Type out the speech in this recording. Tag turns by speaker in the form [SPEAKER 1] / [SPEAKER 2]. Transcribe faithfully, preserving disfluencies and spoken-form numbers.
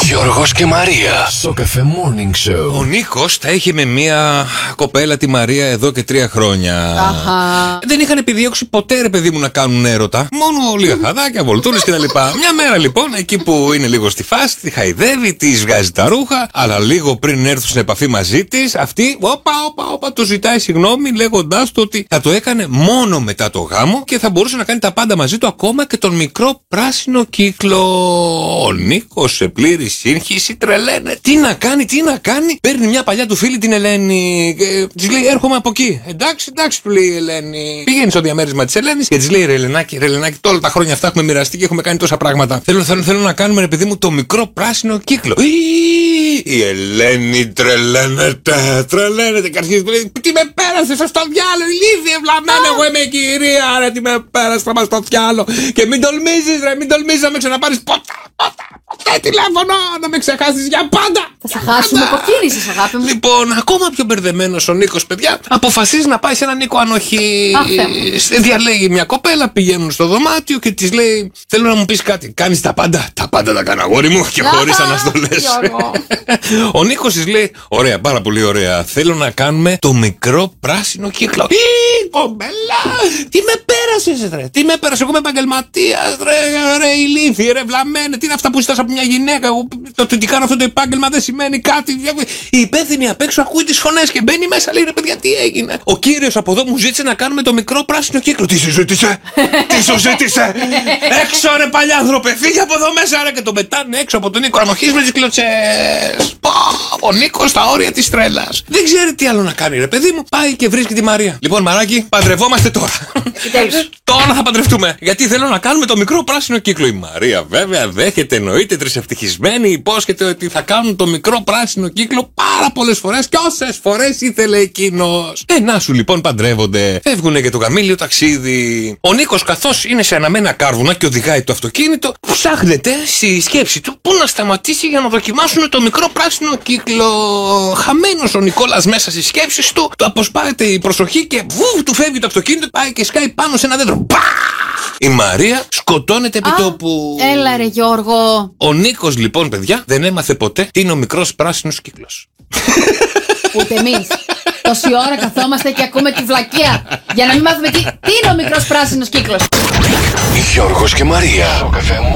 [SPEAKER 1] Γιώργος και Μαρία.
[SPEAKER 2] Σοκαφέ Morning Show.
[SPEAKER 3] Ο Νίκος τα είχε με μια κοπέλα, τη Μαρία, εδώ και τρία χρόνια.
[SPEAKER 4] Αχα.
[SPEAKER 3] Δεν είχαν επιδιώξει ποτέ, ρε παιδί μου, να κάνουν έρωτα. Μόνο λίγα χαδάκια, βολτούρες κτλ. Μια μέρα λοιπόν, εκεί που είναι λίγο στη φάση, τη χαϊδεύει, τη βγάζει τα ρούχα, αλλά λίγο πριν έρθουν στην επαφή μαζί τη, αυτή, όπα, όπα, όπα, του ζητάει συγγνώμη, λέγοντάς του ότι θα το έκανε μόνο μετά το γάμο και θα μπορούσε να κάνει τα πάντα μαζί του, ακόμα και τον μικρό πράσινο κύκλο. Ο Νίκος σε πλήρη σύγχυση τρελαίνε. Τι να κάνει, τι να κάνει. Παίρνει μια παλιά του φίλη, την Ελένη, και της λέει: έρχομαι από εκεί. Εντάξει, εντάξει, του λέει η Ελένη. Πηγαίνει στο διαμέρισμα της Ελένης και της λέει: Ρε Ελενάκη, ρε Ελενάκη, όλα τα χρόνια αυτά έχουμε μοιραστεί και έχουμε κάνει τόσα πράγματα. Θέλω, θέλω, θέλω να κάνουμε, ρε παιδί μου, το μικρό πράσινο κύκλο. Η Ελένη τρελαίνεται, τρελαίνεται. Και αρχίζει, λέει: τι με πέρασε στο διάλογο, ηλίθιε ευλαμμένη. Εγώ είμαι η κυρία, ρε, τι με πέρασε, θα μας στο διάλογο. Και μην τολμήσεις, ρε, μην τολμήσεις να με ξαναπάρεις ποτέ, ποτέ, ποτέ τηλέφωνο, να με ξεχάσεις για πάντα.
[SPEAKER 4] Θα σε χάσουμε, αποκίνησες, αγάπη μου.
[SPEAKER 3] Λοιπόν, ακόμα πιο μπερδεμένος ο Νίκος, παιδιά, αποφασίζει να πάει σε έναν Νίκο ανοχή.
[SPEAKER 4] Αχ,
[SPEAKER 3] διαλέγει μια κοπέλα, πηγαίνουν στο δωμάτιο και της λέει: θέλω να μου πεις κάτι. Κάνεις τα πάντα. Τα πάντα τα κάνω, αγόρι μου, και χωρίς αναστολές. Ο Νίκος της λέει: ωραία, πάρα πολύ ωραία. Θέλω να κάνουμε το μικρό πράσινο κύκλο. Ι, κομπέλα! Τι με πέρασες, ρε! Τι με πέρασες, εγώ είμαι επαγγελματίας, ρε, ρε, ηλίθιε, ρε, βλαμμένε. Τι είναι αυτά που ζητάς από μια γυναίκα. Εγώ, το ότι κάνω αυτό το επάγγελμα δεν σημαίνει κάτι. Η υπεύθυνη απ' έξω ακούει τις φωνές και μπαίνει μέσα, λέει: ρε, παιδιά, τι έγινε. Ο κύριος από εδώ μου ζήτησε να κάνουμε το μικρό πράσινο κύκλο. Τι σου ζήτησε, τι σου ζήτησε. Έξω, ρε, παλιάνθρωπε, φύγε από εδώ μέσα, ρε, και το πετάνε έξω από τον Νίκο ανοχής με τις κλωτσές. Ο Νίκος στα όρια της τρέλας. Δεν ξέρει τι άλλο να κάνει, ρε παιδί μου. Πάει και βρίσκει τη Μαρία. Λοιπόν, μαράκι, παντρευόμαστε τώρα. Τώρα θα παντρευτούμε. Γιατί θέλω να κάνουμε το μικρό πράσινο κύκλο. Η Μαρία, βέβαια, δέχεται, εννοείται, τρισευτυχισμένη. Υπόσχεται ότι θα κάνουν το μικρό πράσινο κύκλο πάρα πολλές φορές και όσες φορές ήθελε εκείνος. Ε, να σου λοιπόν, παντρεύονται. Φεύγουνε για το γαμήλιο ταξίδι. Ο Νίκος, καθώς είναι σε αναμένα κάρβουνα και οδηγάει το αυτοκίνητο, ψάχνεται στη σκέψη του πού να σταματήσει για να δοκιμάσουν το μικρό πράσινο κύκλο. Χαμένος ο Νικόλας μέσα στις σκέψεις του, του αποσπάρεται η προσοχή και βου, του φεύγει το αυτοκίνητο, πάει και σκάει πάνω σε ένα δέντρο. Πα! Η Μαρία σκοτώνεται επί τόπου.
[SPEAKER 4] Έλα, ρε Γιώργο.
[SPEAKER 3] Ο Νίκος λοιπόν, παιδιά, δεν έμαθε ποτέ τι είναι ο μικρός πράσινος κύκλος.
[SPEAKER 4] Ούτε εμείς. Τόση ώρα καθόμαστε και ακούμε τη βλακεία για να μην μάθουμε τι, τι είναι ο μικρός πράσινος κύκλος.
[SPEAKER 1] Γιώργος και Μαρία.